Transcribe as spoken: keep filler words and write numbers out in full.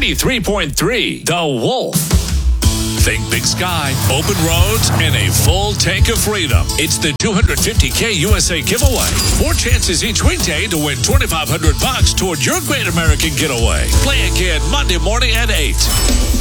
ninety-three point three The Wolf. Think Big Sky, open roads, and a full tank of freedom. It's the two hundred fifty K U S A giveaway. Four chances each weekday to win twenty-five hundred bucks toward your Great American Getaway. Play again Monday morning at eight.